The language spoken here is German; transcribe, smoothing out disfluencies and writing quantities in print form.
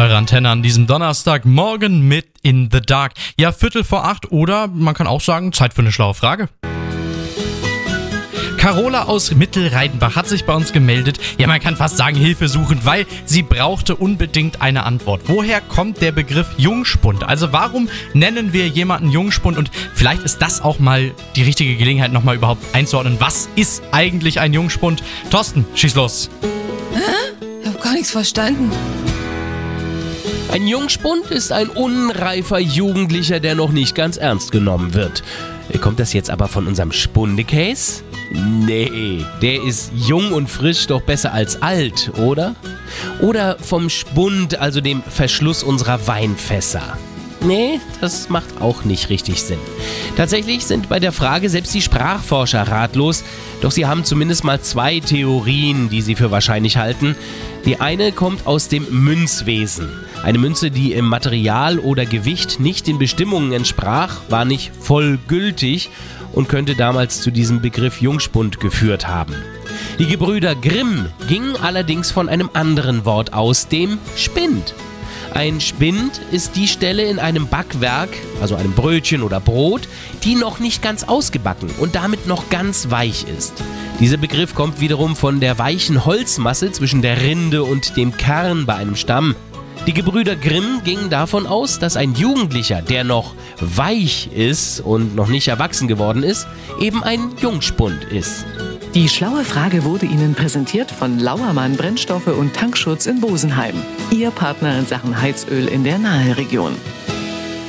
eure Antenne an diesem Donnerstagmorgen mit In the Dark. Ja, 7:45 oder man kann auch sagen, Zeit für eine schlaue Frage. Carola aus Mittelreidenbach hat sich bei uns gemeldet. Ja, man kann fast sagen hilfesuchend, weil sie brauchte unbedingt eine Antwort. Woher kommt der Begriff Jungspund? Also warum nennen wir jemanden Jungspund? Und vielleicht ist das auch mal die richtige Gelegenheit, nochmal überhaupt einzuordnen. Was ist eigentlich ein Jungspund? Thorsten, schieß los. Ich habe gar nichts verstanden. Ein Jungspund ist ein unreifer Jugendlicher, der noch nicht ganz ernst genommen wird. Kommt das jetzt aber von unserem Spunde-Case? Nee, der ist jung und frisch doch besser als alt, oder? Oder vom Spund, also dem Verschluss unserer Weinfässer? Nee, das macht auch nicht richtig Sinn. Tatsächlich sind bei der Frage selbst die Sprachforscher ratlos, doch sie haben zumindest mal 2 Theorien, die sie für wahrscheinlich halten. Die eine kommt aus dem Münzwesen. Eine Münze, die im Material oder Gewicht nicht den Bestimmungen entsprach, war nicht voll gültig und könnte damals zu diesem Begriff Jungspund geführt haben. Die Gebrüder Grimm gingen allerdings von einem anderen Wort aus, dem Spind. Ein Spind ist die Stelle in einem Backwerk, also einem Brötchen oder Brot, die noch nicht ganz ausgebacken und damit noch ganz weich ist. Dieser Begriff kommt wiederum von der weichen Holzmasse zwischen der Rinde und dem Kern bei einem Stamm. Die Gebrüder Grimm gingen davon aus, dass ein Jugendlicher, der noch weich ist und noch nicht erwachsen geworden ist, eben ein Jungspund ist. Die schlaue Frage wurde Ihnen präsentiert von Lauermann Brennstoffe und Tankschutz in Bosenheim. Ihr Partner in Sachen Heizöl in der Naheregion.